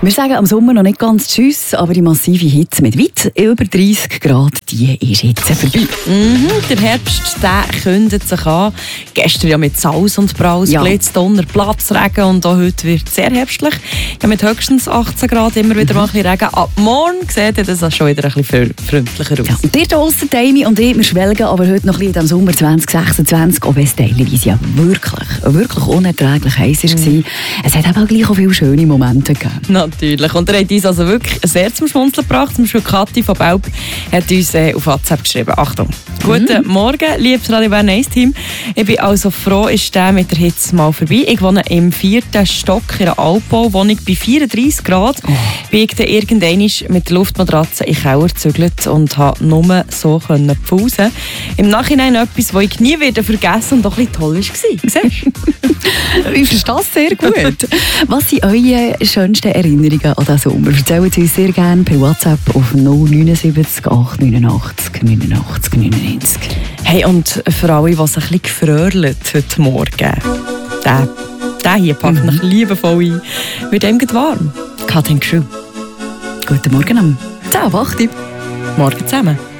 Wir sagen am Sommer noch nicht ganz Tschüss, aber die massive Hitze mit weit über 30 Grad, die ist jetzt vorbei. Der Herbst, der kündet sich an. Gestern ja mit Saus und Braus, Blitz, Donner, Platzregen und auch heute wird es sehr herbstlich. Ja, mit höchstens 18 Grad immer wieder mal ein bisschen Regen. Ab morgen sieht das schon wieder ein bisschen freundlicher aus. Ja, und ihr draussen, Amy und ich, wir schwelgen aber heute noch ein bisschen im Sommer 2026, auch wenn es teilweise ja wirklich unerträglich heiß war. Es hat aber auch gleich auch viele schöne Momente gegeben. Natürlich. Und er hat uns also wirklich sehr zum Schmunzeln gebracht. Zum Beispiel Kathi von Belp hat uns auf WhatsApp geschrieben. Achtung. Guten Morgen, liebes Radio Bern 1 Team. Ich bin also froh, ist der mit der Hitze mal vorbei. Ich wohne im 4. Stock in einer Altbauwohnung bei 34 Grad. Bin ich dann irgendwann mit der Luftmatratze in den Keller gezügelt und habe nur so pfusen. Im Nachhinein etwas, das ich nie wieder vergessen und auch ein bisschen toll war. Siehst du? Ich verstehe es sehr gut. Was sind eure schönsten Erinnerungen an diesen Sommer? Erzählen Sie uns sehr gerne per WhatsApp auf 079 889 89 99. Hey, und für alle, die sich ein bisschen gefröhlt heute Morgen, der hier packt mich liebevoll ein. Wird ihm gut warm. Cut and Crew. Guten Morgen am 10:08. Morgen zusammen.